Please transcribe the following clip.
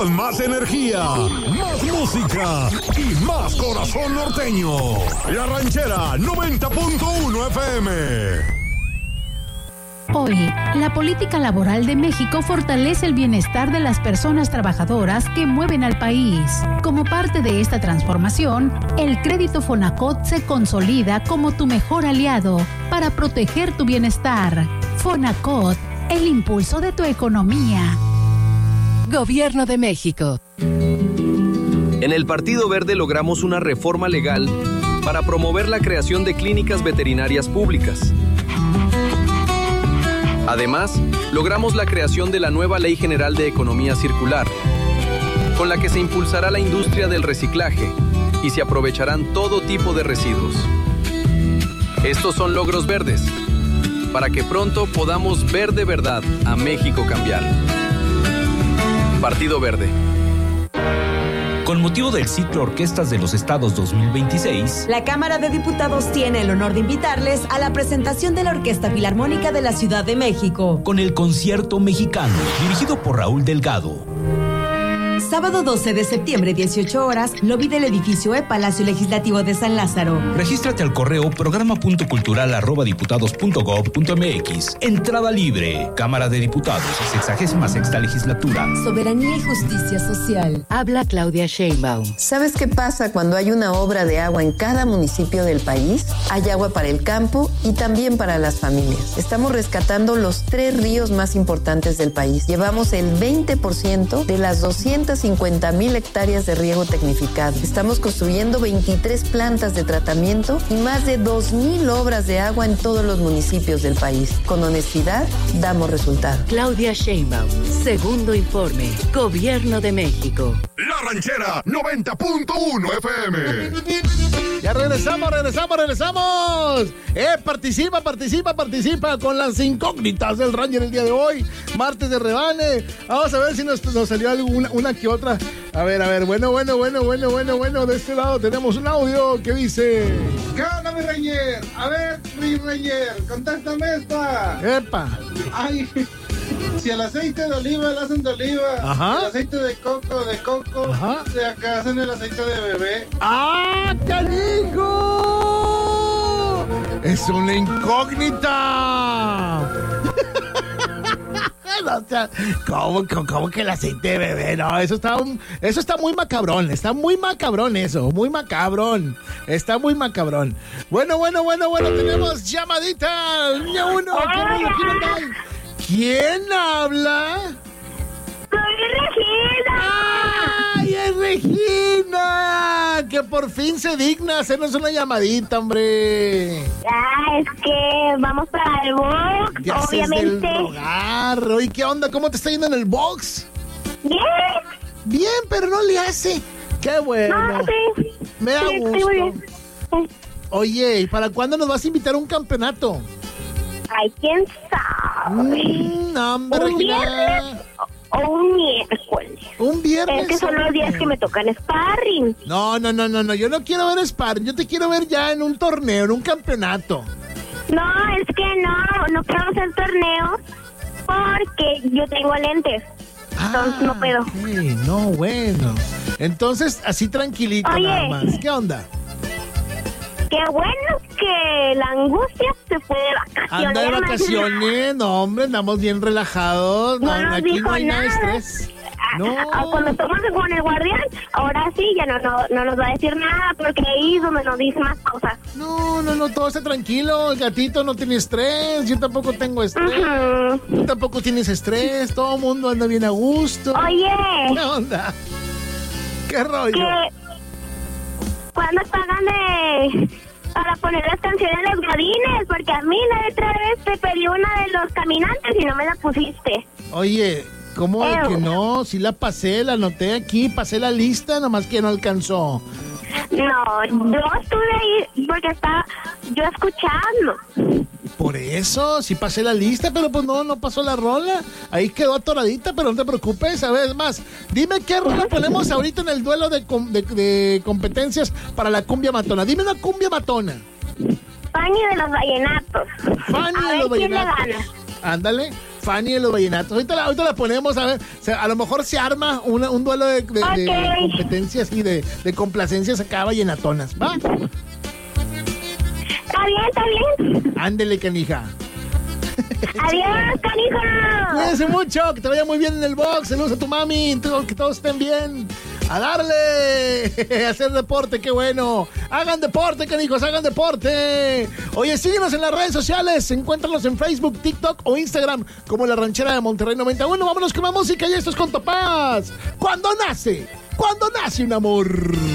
con más energía, más música y más corazón norteño. La Ranchera 90.1 FM. Hoy, la política laboral de México fortalece el bienestar de las personas trabajadoras que mueven al país. Como parte de esta transformación, el crédito Fonacot se consolida como tu mejor aliado para proteger tu bienestar. Fonacot, el impulso de tu economía. Gobierno de México. En el Partido Verde logramos una reforma legal para promover la creación de clínicas veterinarias públicas. Además, logramos la creación de la nueva Ley General de Economía Circular, con la que se impulsará la industria del reciclaje y se aprovecharán todo tipo de residuos. Estos son logros verdes, para que pronto podamos ver de verdad a México cambiar. Partido Verde. Con motivo del ciclo Orquestas de los Estados 2026, la Cámara de Diputados tiene el honor de invitarles a la presentación de la Orquesta Filarmónica de la Ciudad de México. Con el Concierto Mexicano, dirigido por Raúl Delgado. Sábado 12 de septiembre, 18 horas, lobby del edificio Palacio Legislativo de San Lázaro. Regístrate al correo programa.cultural@diputados.gov.mx. Entrada libre. Cámara de Diputados, 66ª legislatura. Soberanía y justicia social. Habla Claudia Sheinbaum. ¿Sabes qué pasa cuando hay una obra de agua en cada municipio del país? Hay agua para el campo y también para las familias. Estamos rescatando los 3 ríos más importantes del país. Llevamos el 20% de las 250,000 hectáreas de riego tecnificado. Estamos construyendo 23 plantas de tratamiento y más de 2,000 obras de agua en todos los municipios del país. Con honestidad, damos resultados. Claudia Sheinbaum, segundo informe, Gobierno de México. La Ranchera 90.1 FM. Ya regresamos. Participa con las incógnitas del Ranger el día de hoy. Martes de rebane. Vamos a ver si nos salió una que otra. A ver. Bueno. De este lado tenemos un audio que dice: ¿Qué onda, mi Ranger? A ver, mi Ranger, contáctame esta. ¡Epa! Ay, si el aceite de oliva lo hacen de oliva, ajá, el aceite de coco, ajá, de acá hacen el aceite de bebé. ¡Ah, canijo! ¡Es una incógnita! O sea, ¿cómo que el aceite de bebé? No, eso está muy macabrón. Está muy macabrón eso. Muy macabrón. Está muy macabrón. Bueno. Tenemos llamadita. Línea 1. ¿Quién habla? ¡Soy Regina! ¡Ay, es Regina! Que por fin se digna hacernos una llamadita, hombre. Es que vamos para el box, ¿Qué haces obviamente. del rogar? ¿Y qué onda? ¿Cómo te está yendo en el box? Bien, pero no le hace. ¡Qué bueno! No, sí. Me da gusto. Sí, muy bien. Oye, ¿y para cuándo nos vas a invitar a un campeonato? Ay, quién sabe. No, hombre, ¿Un Regina. viernes o un miércoles? Un viernes. Es que son los días que me tocan sparring. No. Yo no quiero ver sparring. Yo te quiero ver ya en un torneo, en un campeonato. No, es que no puedo hacer torneos porque yo tengo lentes. Entonces no puedo. Okay, no, bueno. Entonces, así tranquilito. Oye, nada más. ¿Qué onda? Qué bueno que la angustia se fue de vacaciones. Anda de vacaciones, no, hombre, andamos bien relajados. No nos aquí dijo no hay nada de nada. estrés. No. Cuando estamos con el guardián, ahora sí ya no nos va a decir nada porque ahí es donde nos dice más cosas. No, todo está tranquilo. El gatito no tiene estrés. Yo tampoco tengo estrés. Tú tampoco tienes estrés. Todo el mundo anda bien a gusto. Oye. ¿Qué onda? ¿Qué rollo? ¿Cuándo pagan para poner las canciones de los Godines? Porque a mí la otra vez te pedí una de los caminantes y no me la pusiste. Oye, ¿cómo que no? Sí la pasé, la anoté aquí, pasé la lista, nomás que no alcanzó. No, yo estuve ahí porque estaba yo escuchando. Por eso, sí pasé la lista, pero pues no pasó la rola. Ahí quedó atoradita, pero no te preocupes. A ver, es más, dime qué rola ponemos ahorita en el duelo de competencias para la cumbia matona. Dime una cumbia matona. Fanny de los vallenatos. Fanny de los vallenatos. Ándale. Fanny de los vallenatos. Ahorita la ponemos, a ver. O sea, a lo mejor se arma un duelo de competencias y de complacencias acá vallenatonas. ¿Va? Está bien. Ándele, canija. Adiós, canijo. Cuídense mucho, que te vaya muy bien en el box. Saludos a tu mami, que todos estén bien. ¡A darle! A hacer deporte, qué bueno. Hagan deporte, canijos, hagan deporte. Oye, síguenos en las redes sociales. Encuéntranos en Facebook, TikTok o Instagram como La Ranchera de Monterrey 91. Vámonos con la música y esto es con Topaz. Cuando nace un amor.